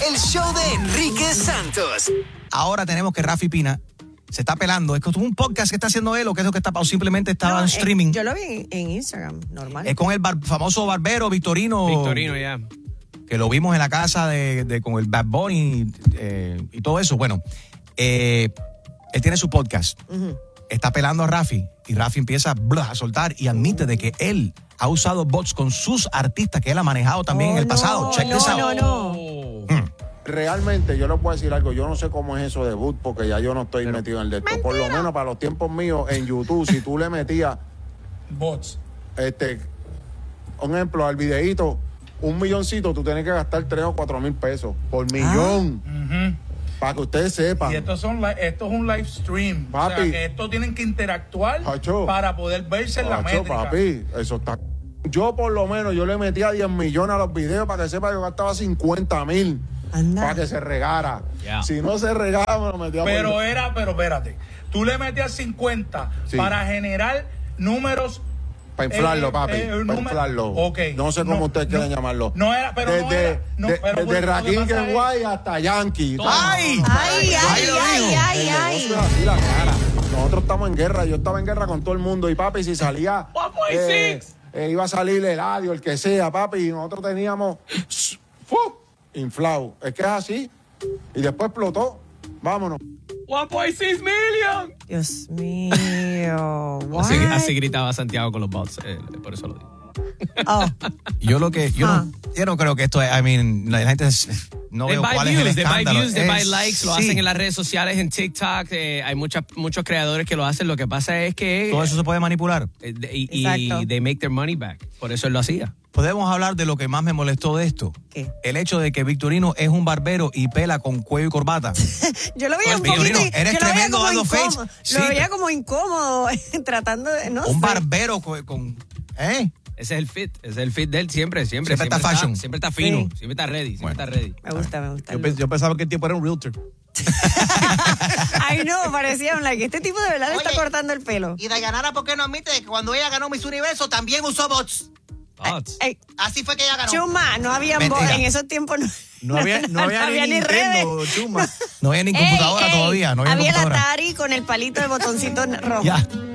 el show de Enrique Santos. Ahora tenemos que Rafi Pina se está pelando. Es como un podcast que está haciendo él o qué es lo que está pasando. Simplemente estaba en streaming. Yo lo vi en Instagram, normal. Es con el famoso barbero Victorino. Victorino, ya. Que lo vimos en la casa con el Bad Bunny y todo eso. Bueno, él tiene su podcast. Está pelando a Rafi y Rafi empieza a soltar y admite de que él ha usado bots con sus artistas que él ha manejado también en el pasado. Check this out. Realmente, yo les puedo decir algo, yo no sé cómo es eso de boot porque ya yo no estoy metido en el de esto. Por lo menos para los tiempos míos en YouTube, si tú le metías bots, un ejemplo, al videíto, 1 milloncito, tú tienes que gastar 3 o 4 mil pesos por millón. Para que ustedes sepan. Y esto es un live stream. Papi. O sea, que esto tienen que interactuar para poder verse en la métrica. Papi, eso está... Yo por lo menos, yo le metía 10 millones a los videos para que sepa que yo gastaba 50 mil. Para que se regara. Yeah. Si no se regara, me lo metía pero espérate. Tú le metías 50 para generar números. Para inflarlo, papi. Para inflarlo. Okay. No sé cómo ustedes quieren llamarlo. No era, pero desde Rakim Kenway hasta Yankee. ¡Ay! Así la cara. Nosotros estamos en guerra. Yo estaba en guerra con todo el mundo. Y papi, si salía... 1.6. Iba a salir Eladio, el que sea, papi. Y nosotros teníamos... inflado. Es que es así. Y después explotó. Vámonos. 1.6 million. Dios mío. Así gritaba Santiago con los bots. Por eso lo digo. Yo no creo que esto es, la gente no veo cuál es el escándalo. They buy likes, lo hacen en las redes sociales, en TikTok, hay muchos creadores que lo hacen. Lo que pasa es que todo eso se puede manipular y they make their money back. Por eso él lo hacía. Podemos hablar de lo que más me molestó de esto. ¿Qué? El hecho de que Victorino es un barbero y pela con cuello y corbata. Yo lo veía un Victorino, poquito. eres tremendo dando face. Lo veía como incómodo, tratando de... Un barbero con Ese es el fit de él siempre está fashion. Siempre está fino, Sí. siempre está ready, siempre está ready. Me gusta. Yo pensaba que el tipo era un realtor. Ay, no, parecía que este tipo de verdad le está cortando el pelo. Y Dayanara, ¿por qué no admite que cuando ella ganó Miss Universo también usó bots? Bots. Así fue que ella ganó. Chuma, no había bots en esos tiempos. No había ni Nintendo, Chuma. No había ni computadora todavía. No había el computadora. Atari con el palito de botoncito rojo. Ya.